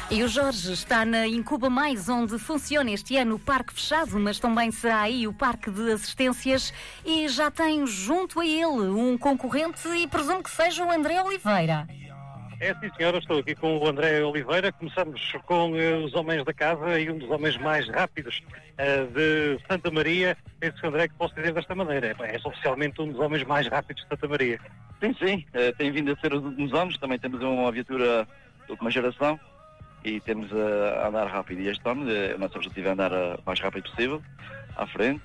E o Jorge está na Incuba Mais, onde funciona este ano o parque fechado, mas também será aí o parque de assistências, e já tem junto a ele um concorrente e presumo que seja o André Oliveira. É sim, senhora, estou aqui com o André Oliveira. Começamos com os homens da casa e um dos homens mais rápidos de Santa Maria. Penso, André, que posso dizer desta maneira. És oficialmente um dos homens mais rápidos de Santa Maria. Sim, tem vindo a ser os últimos anos. Também temos uma viatura de última geração e temos a andar rápido. E este ano o nosso objetivo é andar o mais rápido possível, à frente.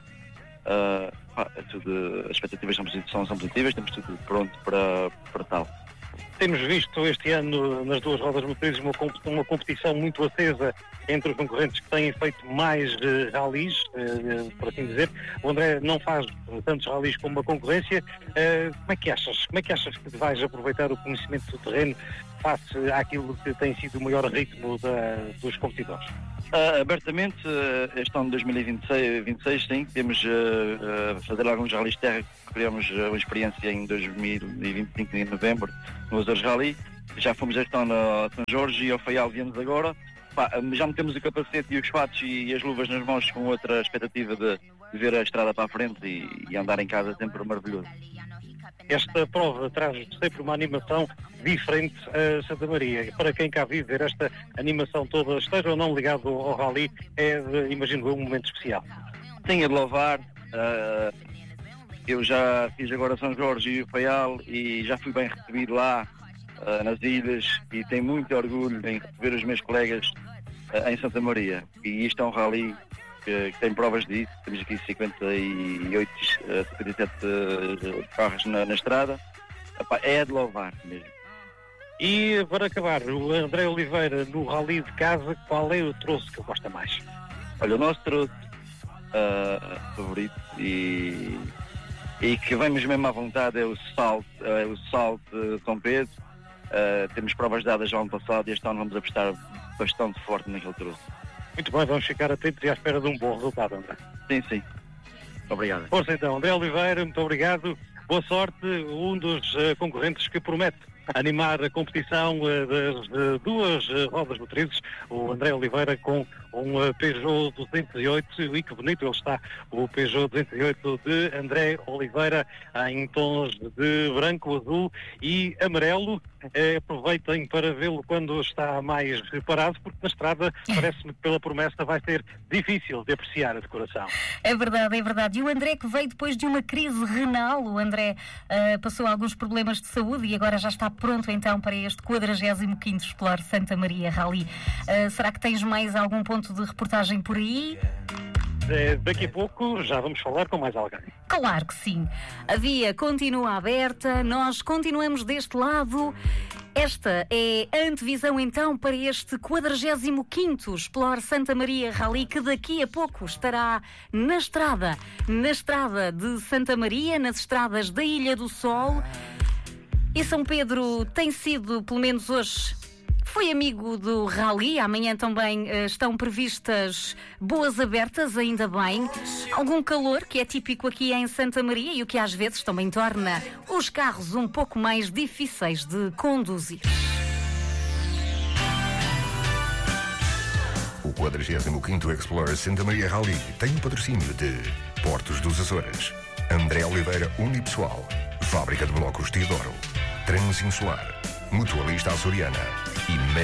As expectativas são positivas, temos tudo pronto para tal. Temos visto este ano nas duas rodas motrizes uma competição muito acesa entre os concorrentes que têm feito mais ralis, por assim dizer. O André não faz tantos ralis como a concorrência. Como é que achas que vais aproveitar o conhecimento do terreno face àquilo que tem sido o maior ritmo dos competidores? Abertamente, este ano de 2026, sim, temos fazer alguns ralis de terra. Criamos uma experiência em 2025, em novembro, no Açores Rally. Já fomos este ano a São Jorge e ao Faial viemos agora. Já metemos o capacete e os fatos e as luvas nas mãos com outra expectativa de ver a estrada para a frente e andar em casa sempre maravilhoso. Esta prova traz sempre uma animação diferente a Santa Maria. Para quem cá vive, ver esta animação toda, esteja ou não ligado ao rally, imagino eu, um momento especial. Sim, é de louvar. Eu já fiz agora São Jorge e o Faial e já fui bem recebido lá nas ilhas e tenho muito orgulho em receber os meus colegas em Santa Maria. E isto é um rally que tem provas disso. Temos aqui 57 carros na estrada. É de louvar mesmo. E para acabar, o André Oliveira no rally de casa, qual é o troço que gosta mais? Olha, o nosso troço favorito e que vamos mesmo à vontade é o salto de São Pedro. Temos provas dadas já ano passado e este ano vamos apostar bastante forte naquele troço. Muito bem, vamos ficar atentos e à espera de um bom resultado, André. Sim. Obrigado. Força então, André Oliveira, muito obrigado. Boa sorte, um dos concorrentes que promete animar a competição das duas rodas motrizes, o André Oliveira com um Peugeot 208, e que bonito ele está, o Peugeot 208 de André Oliveira em tons de branco, azul e amarelo. Aproveitem para vê-lo quando está mais parado, porque na estrada parece-me que pela promessa vai ser difícil de apreciar a decoração. É verdade. E o André, que veio depois de uma crise renal, o André passou alguns problemas de saúde e agora já está pronto então para este 45º Explore Santa Maria Rally. Será que tens mais algum ponto de reportagem por aí? Daqui a pouco já vamos falar com mais alguém. Claro que sim. A via continua aberta, nós continuamos deste lado. Esta é a antevisão então para este 45º Explore Santa Maria Rally, que daqui a pouco estará na estrada de Santa Maria, nas estradas da Ilha do Sol. E São Pedro tem sido, pelo menos hoje, foi amigo do rally. Amanhã também estão previstas boas abertas, ainda bem. Algum calor, que é típico aqui em Santa Maria e o que às vezes também torna os carros um pouco mais difíceis de conduzir. O 45º Explorer Santa Maria Rally tem o patrocínio de Portos dos Açores, André Oliveira Unipessoal, Fábrica de Blocos Teodoro, Transinsular, Mutualista Açoriana e